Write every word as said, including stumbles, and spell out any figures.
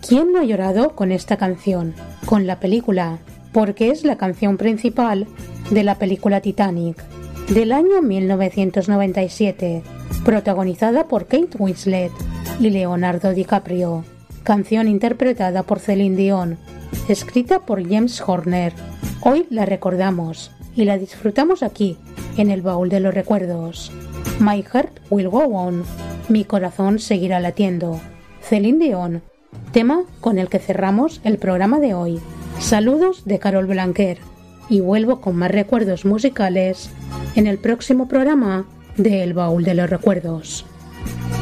¿Quién no ha llorado con esta canción? Con la película, porque es la canción principal de la película Titanic, del año mil novecientos noventa y siete, protagonizada por Kate Winslet y Leonardo DiCaprio. Canción interpretada por Celine Dion, escrita por James Horner. Hoy la recordamos y la disfrutamos aquí, en el baúl de los recuerdos. My Heart Will Go On, mi corazón seguirá latiendo. Celine Dion, tema con el que cerramos el programa de hoy. Saludos de Carol Blanquer y vuelvo con más recuerdos musicales en el próximo programa de El Baúl de los Recuerdos.